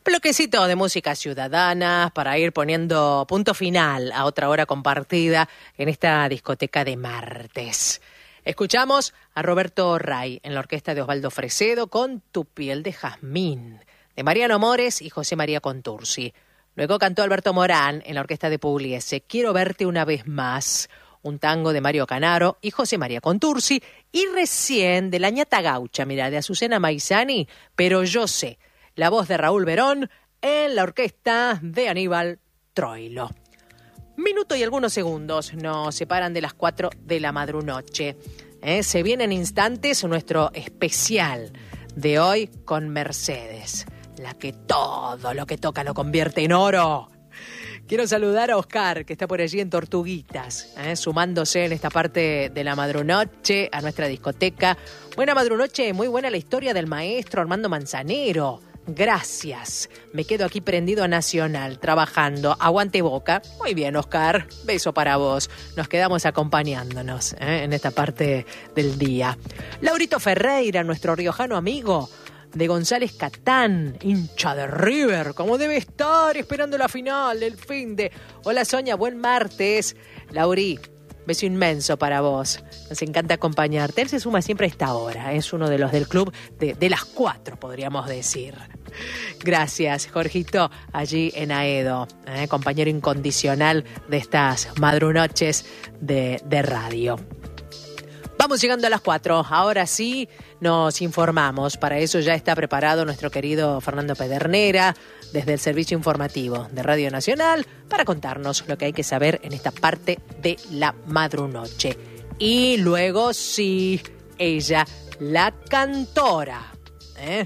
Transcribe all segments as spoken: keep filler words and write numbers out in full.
Bloquecito de música ciudadana para ir poniendo punto final a otra hora compartida en esta discoteca de martes. Escuchamos a Roberto Ray en la orquesta de Osvaldo Fresedo con Tu piel de jazmín, de Mariano Mores y José María Contursi. Luego cantó Alberto Morán en la orquesta de Pugliese, Quiero verte una vez más, un tango de Mario Canaro y José María Contursi. Y recién de La ñata gaucha, mira, de Azucena Maizani, Pero yo sé, la voz de Raúl Verón en la orquesta de Aníbal Troilo. Minuto y algunos segundos nos separan de las cuatro de la madrunoche. ¿Eh? Se viene en instantes nuestro especial de hoy con Mercedes, la que todo lo que toca lo convierte en oro. Quiero saludar a Oscar, que está por allí en Tortuguitas, ¿eh? sumándose en esta parte de la madrunoche a nuestra discoteca. Buena madrunoche, muy buena la historia del maestro Armando Manzanero. Gracias. Me quedo aquí prendido a Nacional, trabajando. Aguante Boca. Muy bien, Oscar. Beso para vos. Nos quedamos acompañándonos ¿eh? en esta parte del día. Laurito Ferreira, nuestro riojano amigo de González Catán, hincha de River, como debe estar esperando la final del fin de... Hola Sonia, buen martes. Lauri, beso inmenso para vos. Nos encanta acompañarte. Él se suma siempre a esta hora. Es uno de los del club de, de las cuatro, podríamos decir. Gracias, Jorgito, allí en Aedo, ¿eh? compañero incondicional de estas madrunoches de, de radio. Vamos llegando a las cuatro. Ahora sí nos informamos. Para eso ya está preparado nuestro querido Fernando Pedernera desde el Servicio Informativo de Radio Nacional para contarnos lo que hay que saber en esta parte de la madrunoche. Y luego sí, ella, la cantora, ¿eh?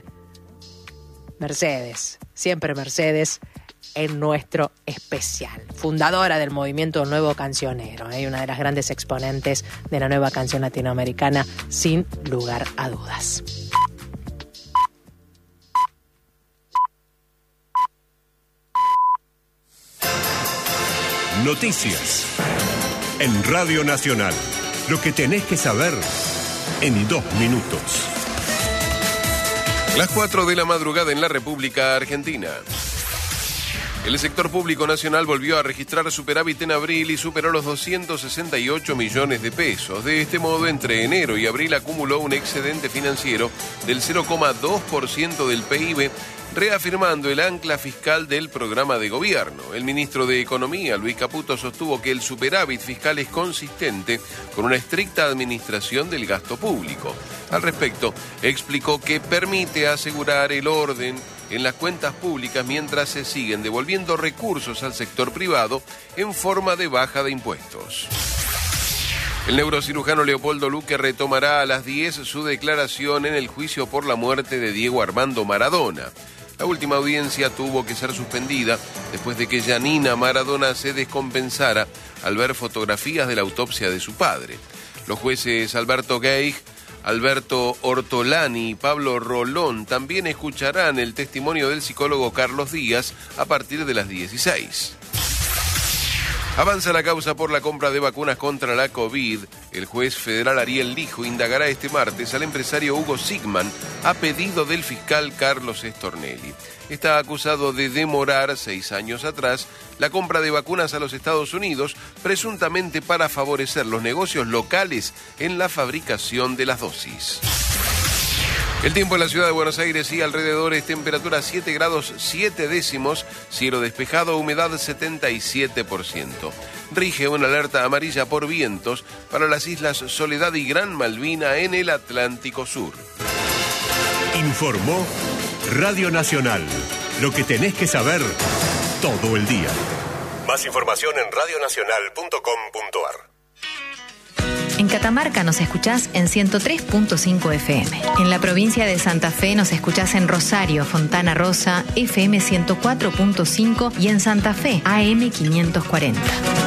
Mercedes, siempre Mercedes en nuestro especial. Fundadora del movimiento Nuevo Cancionero, ¿eh? una de las grandes exponentes de la nueva canción latinoamericana, sin lugar a dudas. Noticias en Radio Nacional. Lo que tenés que saber en dos minutos. Las cuatro de la madrugada en la República Argentina. El sector público nacional volvió a registrar superávit en abril y superó los doscientos sesenta y ocho millones de pesos. De este modo, entre enero y abril acumuló un excedente financiero del cero coma dos por ciento del P I B, reafirmando el ancla fiscal del programa de gobierno. El ministro de Economía, Luis Caputo, sostuvo que el superávit fiscal es consistente con una estricta administración del gasto público. Al respecto, explicó que permite asegurar el orden en las cuentas públicas mientras se siguen devolviendo recursos al sector privado en forma de baja de impuestos. El neurocirujano Leopoldo Luque retomará a las diez su declaración en el juicio por la muerte de Diego Armando Maradona. La última audiencia tuvo que ser suspendida después de que Janina Maradona se descompensara al ver fotografías de la autopsia de su padre. Los jueces Alberto Geig, Alberto Ortolani y Pablo Rolón también escucharán el testimonio del psicólogo Carlos Díaz a partir de las dieciséis. Avanza la causa por la compra de vacunas contra la COVID. El juez federal Ariel Lijo indagará este martes al empresario Hugo Sigman a pedido del fiscal Carlos Stornelli. Está acusado de demorar, seis años atrás, la compra de vacunas a los Estados Unidos, presuntamente para favorecer los negocios locales en la fabricación de las dosis. El tiempo en la ciudad de Buenos Aires y alrededores, temperatura siete grados siete décimos, cielo despejado, humedad setenta y siete por ciento. Rige una alerta amarilla por vientos para las islas Soledad y Gran Malvina en el Atlántico Sur. Informó Radio Nacional. Lo que tenés que saber todo el día. Más información en radio nacional punto com punto a r. En Catamarca nos escuchás en ciento tres punto cinco F M. En la provincia de Santa Fe nos escuchás en Rosario, Fontana Rosa, F M ciento cuatro punto cinco y en Santa Fe, A M quinientos cuarenta.